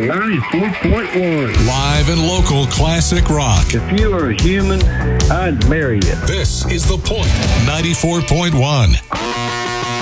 94.1. Live and local classic rock. If you were a human, I'd marry you. This is The Point, 94.1.